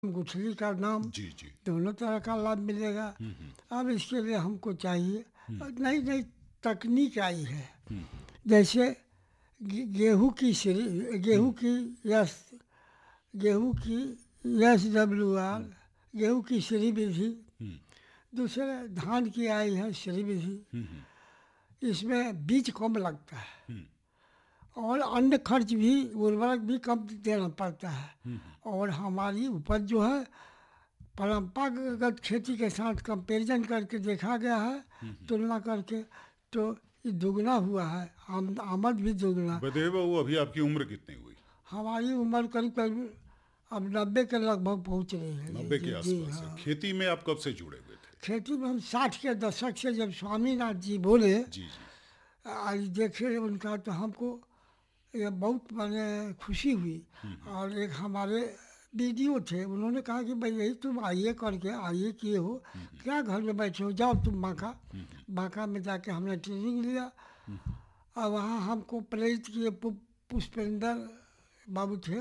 गुठली का नाम, जी, जी। दोनों तरह का लाभ मिलेगा। अब इसके लिए हमको चाहिए नई नई तकनीक आई है। जैसे गेहूँ की यस गेहूँ की SWR, गेहूँ की श्री विधि, दूसरे धान की आई है श्री विधि। इसमें बीज कम लगता है और अन्य खर्च भी, उर्वरक भी कम देना पड़ता है, और हमारी उपज जो है परंपरागत खेती के साथ कंपैरिजन करके देखा गया है, तुलना करके, तो ये दुगना हुआ है, आमद भी दुगना। बधे बाबू, अभी आपकी उम्र कितनी हुई? हमारी उम्र करीब करीब अब 90 के लगभग पहुंच रही है। 90 के जी आसपास है। हाँ। खेती में आप कब से जुड़े हुए थे? खेती में हम 60 के दशक से, जब स्वामीनाथ जी बोले, जी, जी। आज देखे उनका, तो हमको ये बहुत मैंने खुशी हुई। और एक हमारे वीडियो थे, उन्होंने कहा कि भाई यही तुम आइए करके आइए किए हो, क्या घर में बैठे हो, जाओ तुम बांका में जाके हमने ट्रेनिंग लिया। और वहाँ हमको प्रेरित किए पुष्पेंद्र बाबू थे।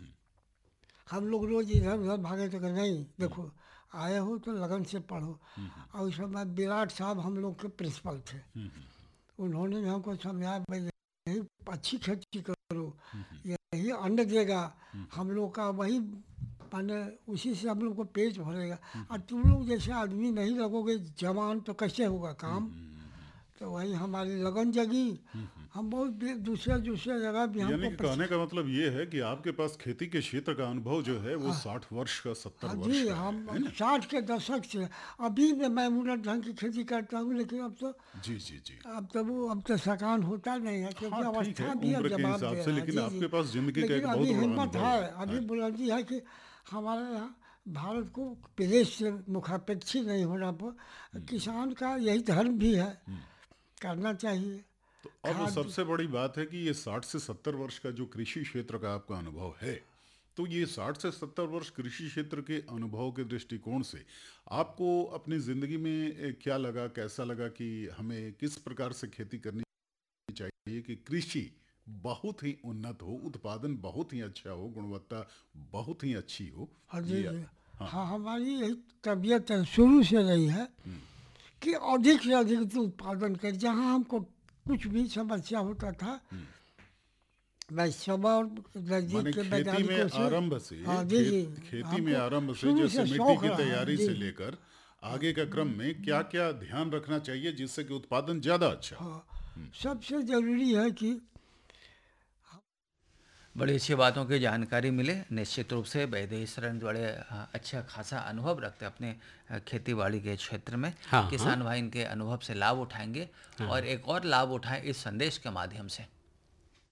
हम लोग रोज इधर उधर भागे थे कि नहीं देखो, आए हो तो लगन से पढ़ो। और उस समय विराट साहब हम लोग के प्रिंसिपल थे। उन्होंने भी हमको समझाया, भाई यही अच्छी खेती करो, यही अन्न देगा हम लोग का, वही माने उसी से हम लोग को पेट भरेगा। और तुम लोग जैसे आदमी नहीं लगोगे जवान तो कैसे होगा काम। तो वही हमारी लगन जगी। हम बहुत दूसरे जगह भी यानी हमको कि कहने का मतलब ये है कि आपके पास खेती के क्षेत्र का अनुभव जो है वो 60 वर्ष का, 70 वर्ष जी, का हम है ना? 60 के दशक से अभी मैं उन्नत ढंग की खेती करता हूँ, लेकिन अब तो जी, जी, जी। अब तो सकान होता नहीं है, क्योंकि हाँ, ठीक है, अवस्था भी अब उम्र के जवाब हिसाब दे से, रहा है। लेकिन जी जी। आपके पास जिंदगी का लेकिन एक बहुत अभी बड़ा हिम्मत अनुभव है, है। अभी हाँ। बुलंदी है कि हमारे यहाँ भारत को विदेश से मुखापेक्षी नहीं होना पर किसान का यही धर्म भी है, करना चाहिए। तो अब खाद सबसे बड़ी बात है कि ये 60 से 70 वर्ष का जो कृषि क्षेत्र का आपका अनुभव है, तो ये 60 से 70 वर्ष कृषि क्षेत्र के अनुभव के दृष्टिकोण से आपको अपनी ज़िंदगी में क्या लगा, कैसा लगा कि हमें किस प्रकार से खेती करनी चाहिए कि कृषि बहुत ही उन्नत हो, उत्पादन बहुत ही अच्छा हो, गुणवत्ता बहुत ही अच्छी हो? हाँ जी ये जी। हाँ। हाँ, हमारी यही तबीयत है, शुरू से रही है कि अधिक से अधिक उत्पादन कर। जहाँ हमको कुछ भी समस्या होता था, मैं सुबह और नज़दीक माने के खेती में वैज्ञानिकों से, आरंभ से, हाँ जी जी, खेती में हमको आरंभ से शुरू जैसे से मिट्टी शौक की रहा तैयारी जी। से लेकर आगे का क्रम में क्या क्या ध्यान रखना चाहिए जिससे कि उत्पादन ज्यादा अच्छा हो? हाँ, सबसे ज़रूरी है कि बड़ी अच्छी बातों की जानकारी मिले। निश्चित रूप से वैदेही शरण बड़े अच्छा खासा अनुभव रखते हैं अपने खेती बाड़ी के क्षेत्र में। हाँ हाँ किसान भाई इनके अनुभव से लाभ उठाएंगे और एक और लाभ उठाएं इस संदेश के माध्यम से।